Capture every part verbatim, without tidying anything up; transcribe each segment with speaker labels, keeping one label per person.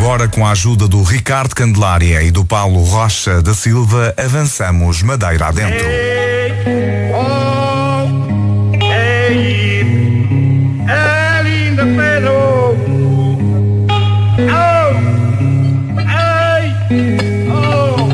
Speaker 1: agora, com a ajuda do Ricardo Candelária e do Paulo Rocha da Silva, avançamos madeira adentro.
Speaker 2: Ei, oh, ei, é linda Pedro. Oh, ei, oh,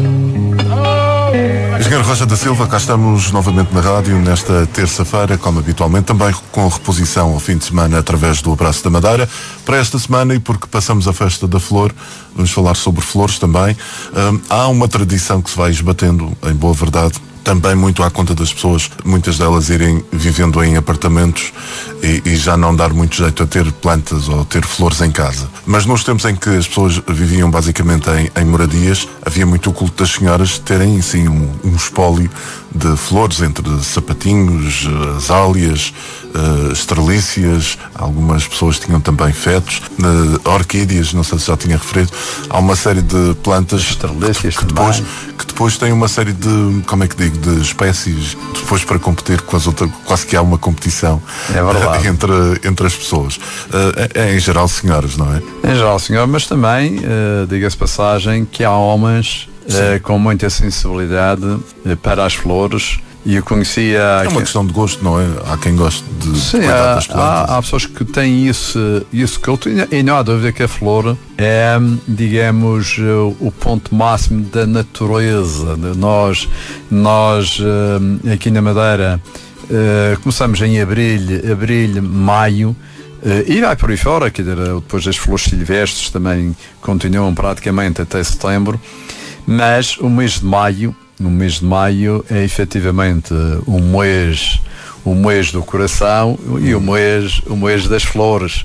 Speaker 2: oh.
Speaker 3: Engenheiro Rocha da Silva, cá estamos novamente na rádio nesta terça-feira, como habitualmente, também com reposição ao fim de semana através do Abraço da Madeira. Para esta semana, e porque passamos a Festa da Flor, vamos falar sobre flores também. Hum, há uma tradição que se vai esbatendo, em boa verdade, também muito à conta das pessoas, muitas delas irem vivendo em apartamentos e, e já não dar muito jeito a ter plantas ou ter flores em casa. Mas nos tempos em que as pessoas viviam basicamente em, em moradias, havia muito o culto das senhoras terem, sim, um, um espólio de flores, entre sapatinhos, azáleas, uh, estrelícias, algumas pessoas tinham também fetos, uh, orquídeas, não sei se já tinha referido. Há uma série de plantas
Speaker 4: estrelícias
Speaker 3: que, que depois, que depois têm uma série de, como é que digo, de espécies, depois para competir com as outras, quase que há uma competição
Speaker 4: é verdade.
Speaker 3: entre, entre as pessoas. Uh, é, é em geral senhoras, não é?
Speaker 4: Em geral senhor, mas também, uh, diga-se passagem, que há homens uh, com muita sensibilidade uh, para as flores. E eu conhecia...
Speaker 3: É uma questão de gosto, não é? Há quem goste de,
Speaker 4: Sim,
Speaker 3: de cuidar
Speaker 4: há,
Speaker 3: das plantas.
Speaker 4: Há, há pessoas que têm isso, isso culto, e não há dúvida que a flor é, digamos, o ponto máximo da natureza. Nós, nós aqui na Madeira, começamos em abril, abril, maio, e vai por aí fora, quer dizer, depois as flores silvestres também continuam praticamente até setembro, mas o mês de maio, no mês de maio é efetivamente o mês, o mês do coração e o mês, o mês das flores.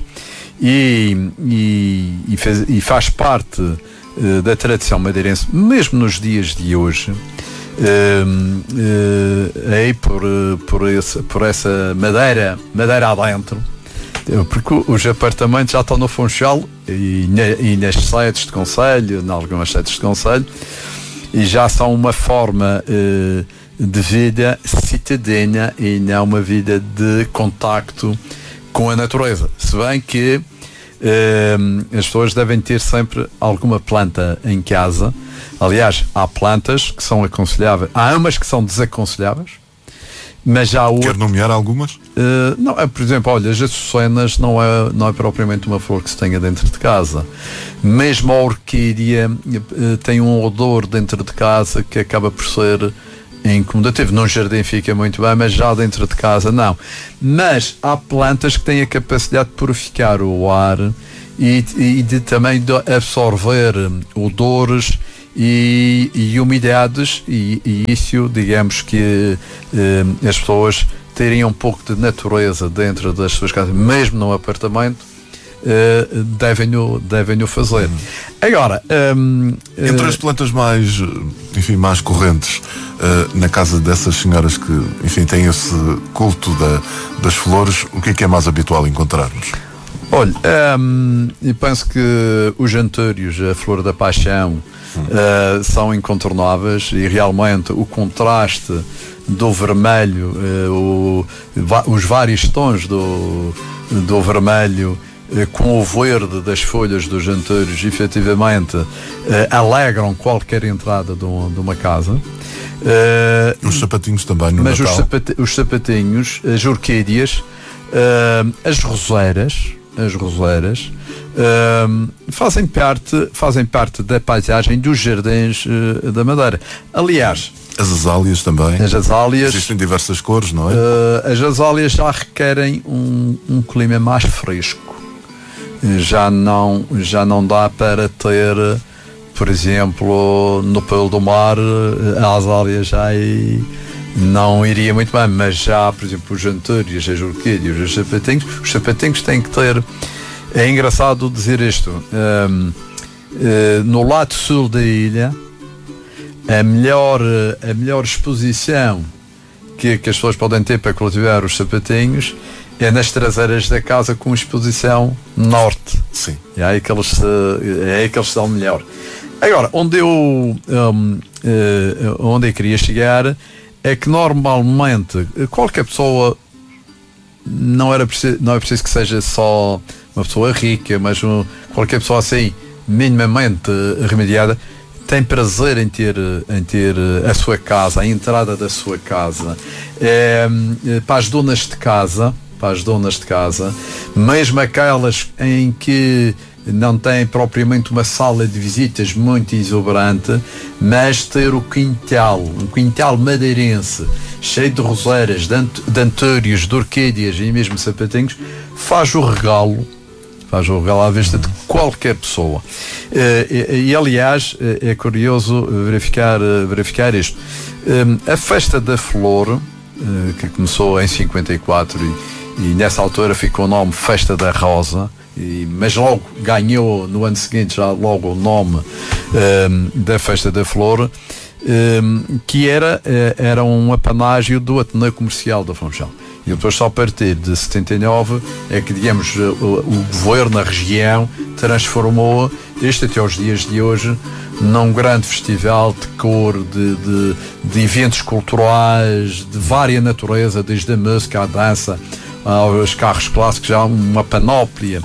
Speaker 4: E, e, e, faz, e faz parte uh, da tradição madeirense, mesmo nos dias de hoje, uh, uh, aí por, uh, por, esse, por essa madeira, madeira adentro, porque os apartamentos já estão no Funchal e, na, e nas sedes de concelho, em algumas sedes de concelho, e já são uma forma uh, de vida citadina e não uma vida de contacto com a natureza. Se bem que uh, as pessoas devem ter sempre alguma planta em casa. Aliás, há plantas que são aconselháveis, há umas que são desaconselháveis, mas já o...
Speaker 3: Quer nomear algumas?
Speaker 4: Uh, não, é, por exemplo, olha, as açucenas não é, não é propriamente uma flor que se tenha dentro de casa. Mesmo a orquídea uh, tem um odor dentro de casa que acaba por ser incomodativo. Num jardim fica muito bem, mas já dentro de casa não. Mas há plantas que têm a capacidade de purificar o ar e, e de também de absorver odores E, e umidades e, e isso, digamos que eh, as pessoas terem um pouco de natureza dentro das suas casas, mesmo num apartamento, eh, devem-o devem-o fazer. Agora, um,
Speaker 3: entre uh, as plantas mais, enfim, mais correntes uh, na casa dessas senhoras que, enfim, têm esse culto da, das flores, o que é que é mais habitual encontrarmos?
Speaker 4: Olha, um, eu penso que os jantúrios, a flor da paixão, Uh, são incontornáveis e realmente o contraste do vermelho, uh, o, va- os vários tons do, do vermelho uh, com o verde das folhas dos jantúrios efetivamente uh, alegram qualquer entrada de, um, de uma casa. Uh,
Speaker 3: os sapatinhos também no
Speaker 4: mas
Speaker 3: Natal.
Speaker 4: Os, sapati- os sapatinhos, as orquídeas, uh, as roseiras, as roseiras Uh, fazem parte fazem parte da paisagem dos jardins uh, da Madeira. Aliás,
Speaker 3: as azáleas também.
Speaker 4: As azáleas
Speaker 3: existem diversas cores, não é?
Speaker 4: Uh, as azáleas já requerem um, um clima mais fresco. Já não já não dá para ter, por exemplo, no Pelo do Mar, a azália já é, não iria muito bem, mas já, por exemplo, os jantúrios, as orquídeas, os sapatinhos, os sapatinhos têm que ter. É engraçado dizer isto. Um, uh, no lado sul da ilha, a melhor, a melhor exposição que, que as pessoas podem ter para cultivar os sapatinhos é nas traseiras da casa com exposição norte.
Speaker 3: Sim.
Speaker 4: É aí que eles, é aí que eles estão melhor. Agora, onde eu, um, uh, onde eu queria chegar é que normalmente qualquer pessoa, não, era preciso, não é preciso que seja só uma pessoa rica, mas um, qualquer pessoa assim minimamente remediada, tem prazer em ter, em ter a sua casa, a entrada da sua casa. É, para as donas de casa, para as donas de casa, mesmo aquelas em que não têm propriamente uma sala de visitas muito exuberante, mas ter o quintal, um quintal madeirense, cheio de roseiras, de, ant- de antúrios, de orquídeas e mesmo sapatinhos, faz o regalo, faz o regalo à vista de qualquer pessoa. E, e, e aliás, é curioso verificar, verificar isto. A Festa da Flor, que começou em cinquenta e quatro e, e nessa altura ficou o nome Festa da Rosa, e, mas logo ganhou no ano seguinte já logo o nome um, da Festa da Flor, um, que era, era um apanágio do Ateneu Comercial da Funchal. E depois só a partir de setenta e nove é que, digamos, o, o governo na região transformou este até aos dias de hoje num grande festival de cor, de, de, de eventos culturais de vária natureza, desde a música à dança aos carros clássicos, já uma panóplia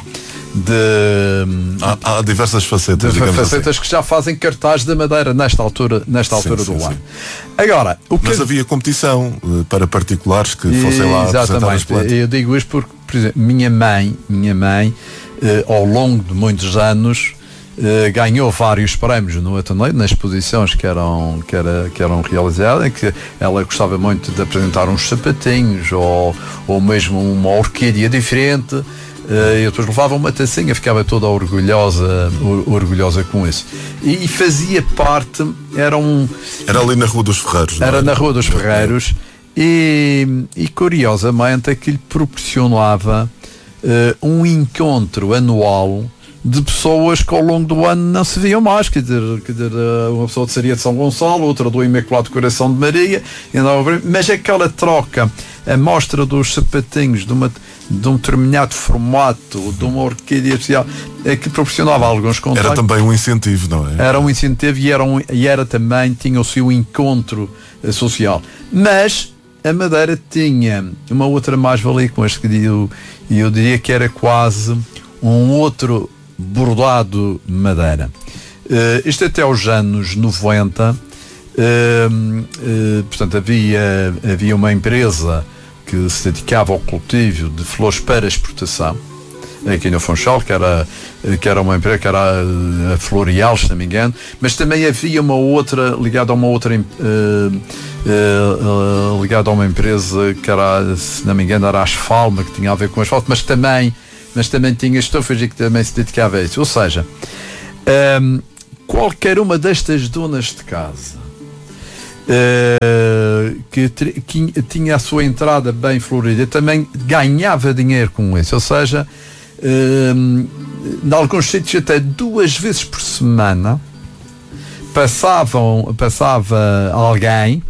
Speaker 4: de
Speaker 3: há, há diversas facetas,
Speaker 4: de facetas
Speaker 3: assim,
Speaker 4: que já fazem cartaz da Madeira nesta altura, nesta altura
Speaker 3: sim,
Speaker 4: do
Speaker 3: sim,
Speaker 4: ano.
Speaker 3: sim.
Speaker 4: Agora, o que
Speaker 3: mas havia competição uh, para particulares que fossem lá apresentar as
Speaker 4: exatamente,
Speaker 3: plantas.
Speaker 4: eu digo isto porque, por exemplo, minha mãe, minha mãe, uh, ao longo de muitos anos, uh, ganhou vários prémios no Ateneu, nas exposições que eram, que era, que eram realizadas, em que ela gostava muito de apresentar uns sapatinhos ou, ou mesmo uma orquídea diferente. Uh, e depois levava uma tacinha, ficava toda orgulhosa, or, orgulhosa com isso. E, e fazia parte, era um.
Speaker 3: Era ali na Rua dos Ferreiros.
Speaker 4: Era
Speaker 3: é?
Speaker 4: na Rua dos Ferreiros, e, e curiosamente aquilo proporcionava uh, um encontro anual de pessoas que ao longo do ano não se viam mais, quer dizer, quer dizer uma pessoa de Saria de São Gonçalo, outra do Imaculado Coração de Maria, mas aquela troca, a mostra dos sapatinhos de, uma, de um determinado formato, de uma orquídea especial, é que proporcionava alguns contactos.
Speaker 3: Era também um incentivo, não é?
Speaker 4: Era um incentivo e era, um, e era também, tinha o seu encontro uh, social. Mas a Madeira tinha uma outra mais-valia com este que eu, eu diria que era quase um outro bordado Madeira. Uh, isto até aos anos noventa, uh, uh, portanto havia, havia uma empresa que se dedicava ao cultivo de flores para exportação aqui no Funchal, que era, que era uma empresa que era a Floreal, se não me engano, mas também havia uma outra ligada a uma outra uh, uh, uh, ligada a uma empresa que era, se não me engano, era a Asfalma, que tinha a ver com asfalto, mas também mas também tinha estofas e que também se dedicava a isso. Ou seja, um, qualquer uma destas donas de casa uh, que, que tinha a sua entrada bem florida também ganhava dinheiro com isso. Ou seja, um, em alguns sítios até duas vezes por semana passavam, passava alguém,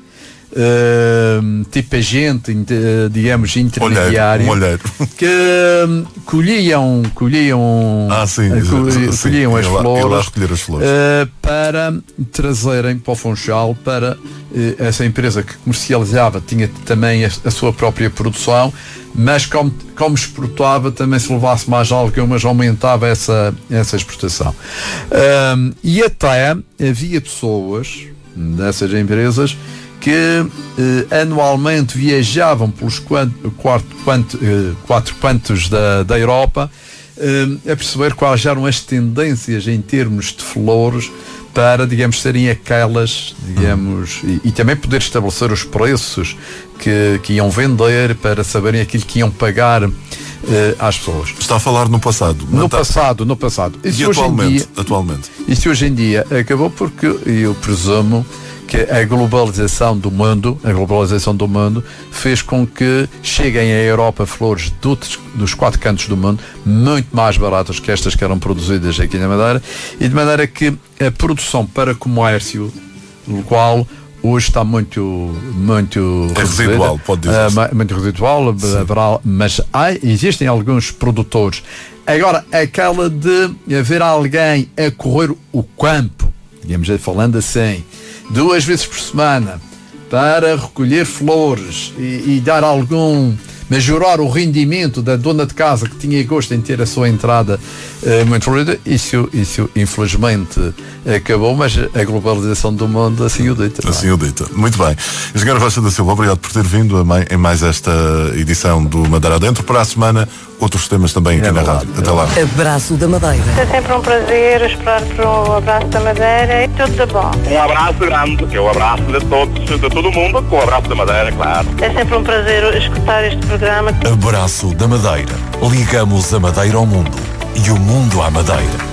Speaker 4: Uh, tipo agente, uh, digamos, intermediário,
Speaker 3: olheiro, um olheiro.
Speaker 4: que uh, colhiam, colhiam,
Speaker 3: ah, sim,
Speaker 4: uh, colhiam,
Speaker 3: sim,
Speaker 4: colhiam as,
Speaker 3: lá,
Speaker 4: flores,
Speaker 3: as flores
Speaker 4: uh, para trazerem para o Funchal, para uh, essa empresa que comercializava, tinha também a, a sua própria produção, mas como, como exportava, também se levasse mais algumas, aumentava essa, essa exportação. Uh, e até havia pessoas dessas empresas que eh, anualmente viajavam pelos quatro, quatro, quatro, eh, quatro cantos da, da Europa eh, a perceber quais eram as tendências em termos de flores para, digamos, serem aquelas, digamos, e, e também poder estabelecer os preços que, que iam vender, para saberem aquilo que iam pagar eh, às pessoas.
Speaker 3: Está a falar no passado.
Speaker 4: No
Speaker 3: está...
Speaker 4: passado, no passado.
Speaker 3: E atualmente, dia, atualmente?
Speaker 4: Isso hoje em dia acabou porque eu presumo que a globalização do mundo, a globalização do mundo fez com que cheguem à Europa flores do, dos quatro cantos do mundo muito mais baratas que estas que eram produzidas aqui na Madeira, e de maneira que a produção para comércio local hoje está muito muito
Speaker 3: é residual, pode dizer
Speaker 4: uh, muito residual, haverá, mas há, existem alguns produtores. Agora, aquela de haver alguém a correr o campo, digamos, falando assim, duas vezes por semana para recolher flores e, e dar algum melhorar o rendimento da dona de casa que tinha gosto em ter a sua entrada uh, muito fluida, isso, isso infelizmente acabou, mas a globalização do mundo assim o dita.
Speaker 3: Assim o dita. Muito bem. Engenheiro Rocha da Silva, obrigado por ter vindo em mais esta edição do Madeira Adentro. Para a semana, outros temas também aqui é na rádio. Até lá.
Speaker 5: Abraço da Madeira.
Speaker 6: É sempre um prazer esperar por um abraço da Madeira e tudo de bom.
Speaker 7: Um abraço grande, que é o abraço de todos, de todo o mundo, com o abraço da Madeira, claro.
Speaker 6: É sempre um prazer escutar este programa.
Speaker 8: Abraço da Madeira. Ligamos a Madeira ao mundo e o mundo à Madeira.